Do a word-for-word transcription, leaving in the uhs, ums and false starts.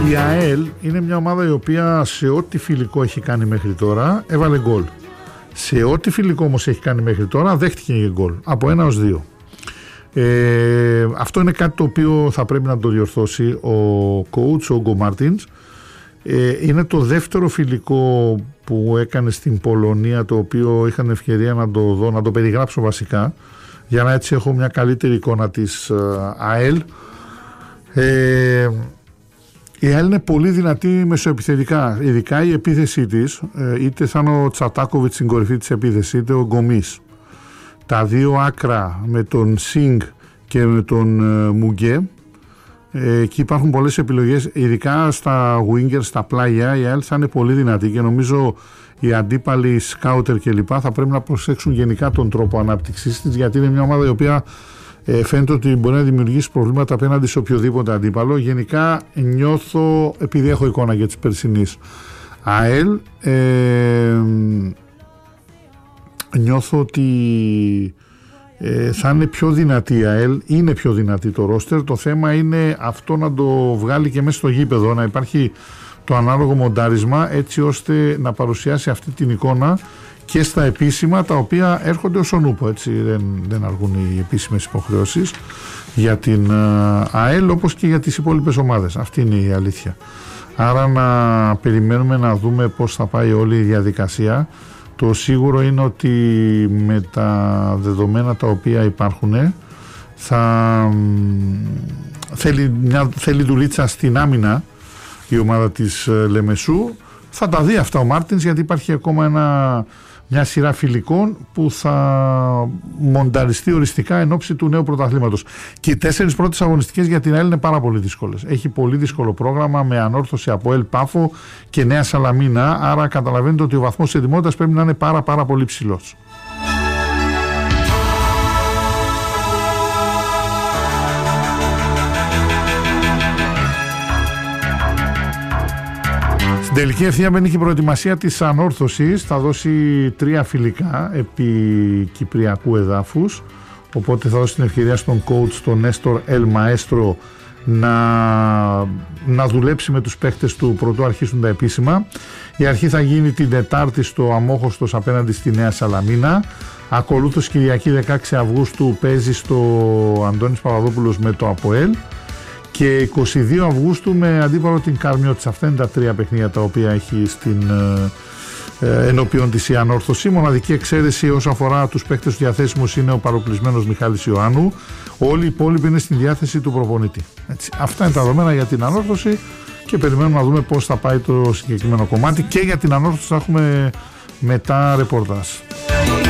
Η ΑΕΛ είναι μια ομάδα η οποία σε ό,τι φιλικό έχει κάνει μέχρι τώρα έβαλε γκολ. Σε ό,τι φιλικό όμως έχει κάνει μέχρι τώρα δέχτηκε και γκολ από ένα ως δύο. Ε, αυτό είναι κάτι το οποίο θα πρέπει να το διορθώσει ο coach, ο Ούγκο Μάρτινς. Ε, είναι το δεύτερο φιλικό που έκανε στην Πολωνία, το οποίο είχαν ευκαιρία να το δω, να το περιγράψω βασικά, για να έτσι έχω μια καλύτερη εικόνα της ΑΕΛ. Ε, η ΑΕΛ είναι πολύ δυνατή μεσοεπιθετικά, ειδικά η επίθεσή της, είτε θα είναι ο Τσατάκοβιτς στην κορυφή της επίθεσης, είτε ο Γκομής. Τα δύο άκρα με τον Σινγκ και με τον Μουγκέ, εκεί υπάρχουν πολλές επιλογές, ειδικά στα winger, στα πλάγια. Η ΑΕΛ θα είναι πολύ δυνατή και νομίζω οι αντίπαλοι σκάουτερ και λοιπά θα πρέπει να προσέξουν γενικά τον τρόπο ανάπτυξής της, γιατί είναι μια ομάδα η οποία ε, φαίνεται ότι μπορεί να δημιουργήσει προβλήματα απέναντι σε οποιοδήποτε αντίπαλο. Γενικά νιώθω, επειδή έχω εικόνα για τις περσινής ΑΕΛ, ε, νιώθω ότι ε, θα είναι πιο δυνατή η ΑΕΛ, είναι πιο δυνατή το ρόστερ. Το θέμα είναι αυτό να το βγάλει και μέσα στο γήπεδο, να υπάρχει το ανάλογο μοντάρισμα, έτσι ώστε να παρουσιάσει αυτή την εικόνα και στα επίσημα, τα οποία έρχονται ως ο νούπο, έτσι δεν, δεν αργούν οι επίσημες υποχρεώσεις για την ΑΕΛ, όπως και για τις υπόλοιπες ομάδες. Αυτή είναι η αλήθεια. Άρα να περιμένουμε να δούμε πώς θα πάει όλη η διαδικασία. Το σίγουρο είναι ότι με τα δεδομένα τα οποία υπάρχουν θα θέλει, μια, θέλει δουλίτσα στην άμυνα η ομάδα της Λεμεσού. Θα τα δει αυτά ο Μάρτινς, γιατί υπάρχει ακόμα ένα, μια σειρά φιλικών που θα μονταριστεί οριστικά εν ώψη του νέου πρωταθλήματος. Και οι τέσσερις πρώτες αγωνιστικές για την ΑΕΛ είναι πάρα πολύ δύσκολες. Έχει πολύ δύσκολο πρόγραμμα με Ανόρθωση, ΑΠΟΕΛ, Πάφο και Νέα Σαλαμίνα. Άρα καταλαβαίνετε ότι ο βαθμός της ετοιμότητας πρέπει να είναι πάρα πάρα πολύ ψηλός. Στην τελική ευθεία μπαίνει και η προετοιμασία της Ανόρθωσης. Θα δώσει τρία φιλικά επί κυπριακού εδάφους, οπότε θα δώσει την ευκαιρία στον coach, τον Νέστορ Ελ Μαέστρο, να, να δουλέψει με τους παίχτες του πρωτού αρχίσουν τα επίσημα. Η αρχή θα γίνει την Τετάρτη στο Αμόχωστος απέναντι στη Νέα Σαλαμίνα. Ακολούθως Κυριακή δεκαέξι Αυγούστου παίζει στο Αντώνης Παπαδόπουλος με το ΑΠΟΕΛ. Και εικοστή δεύτερη Αυγούστου με αντίπαλο την Καρμιώτισσα. Αυτά είναι τα τρία παιχνίδια τα οποία έχει στην ε, ενώπιον της η Ανόρθωση. Μοναδική εξαίρεση όσον αφορά τους παίκτες του διαθέσιμους είναι ο παροπλισμένος Μιχάλης Ιωάννου. Όλοι οι υπόλοιποι είναι στην διάθεση του προπονητή. Έτσι. Αυτά είναι τα δεδομένα για την Ανόρθωση και περιμένουμε να δούμε πώς θα πάει το συγκεκριμένο κομμάτι. Και για την Ανόρθωση θα έχουμε μετά ρεπορτάζ.